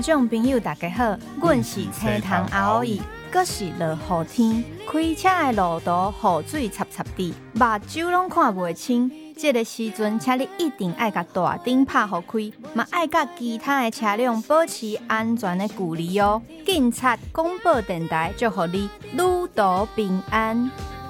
众朋友大家好，阮是青塘阿姨，阁是落雨天，开车的路途雨水插插地，目睭拢看袂清。这个时阵，请你一定爱甲大灯拍互开，嘛爱甲其他的车辆保持安全的距离哦。警察广播电台祝福你旅途平安。